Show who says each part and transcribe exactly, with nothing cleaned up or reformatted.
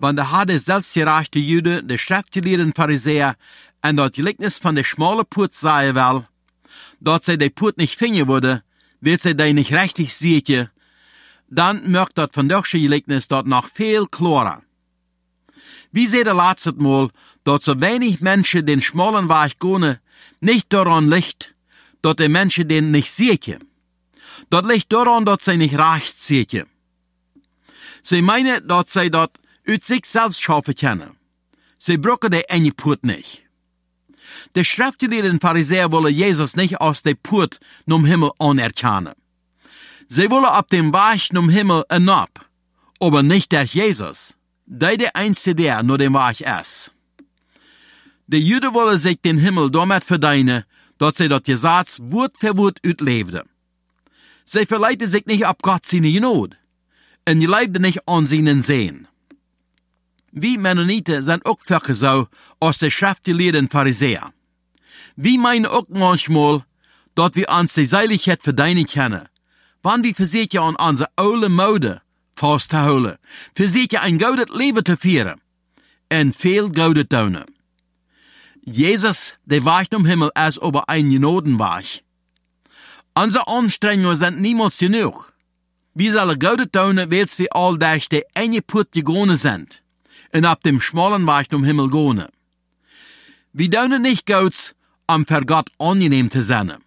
Speaker 1: Want de hadden zelfsgerechte Juden, de schriftgeleerden Pharisäer, en dat gelijkenis van de schmale poort zei wel, dat zij de poort niet vinden worden, wil zij die niet rechtig zietje, dan merkt dat vandaag gelijkenis dat nog veel klarer. Wie zei de laatste Mal, dat so wenig Menschen den schmalen Weg gehen, nicht daran liegt, dat de Menschen den nicht sehen. Dat ligt daran, dat zij nicht recht sehen. Sie meinen, dat zij dat uit sich selbst schaffen können. Sie brauchen die enge Poort nicht. De schriftgeleerden Pharisäer wollen Jesus nicht aus der Poort zum Himmel anerkennen. Sie wollen ab dem Weg zum Himmel hinab, aber nicht der Jesus, der der Einzige, der nur den Weg ist. Die Juden wollen sich den Himmel damit verdienen, dass sie das Gesetz Wort für Wort uitleefden. Sie verleiten sich nicht ab Gott seine Gnade, und je leefden nicht an seinen Sehen. Wie Mennoniten sind auch Völker so aus der schriftgeleerden Pharisäer. Wir meinen auch manchmal, dass wir uns die Seiligkeit verdienen können, wann wir versuchen an unsere alte Mode festzuhalten, versuchen ein gutes Leben zu führen und viel Gutes tun. Jesus, der Weg zum Himmel, ist aber ein Gnadenweg. Unsere Anstrengungen sind niemals genug. Wir sollen Gutes tun, weil wir all durch die enge Poort gegangen sind und ab dem schmalen Weg zum Himmel gehen. Wir tun nicht Gutes, um für Gott angenehm zu sein.